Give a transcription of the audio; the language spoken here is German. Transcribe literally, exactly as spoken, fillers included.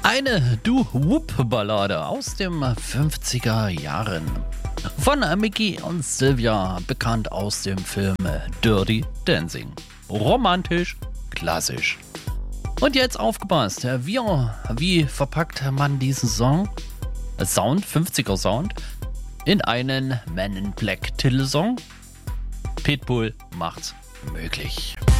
Eine Doo-Wop-Ballade aus den fünfziger Jahren. Von Mickey und Sylvia, bekannt aus dem Film Dirty Dancing. Romantisch, klassisch. Und jetzt aufgepasst, wie, wie verpackt man diesen Song, Sound, fünfziger Sound, in einen Men in Black Titelsong? Pitbull macht's möglich.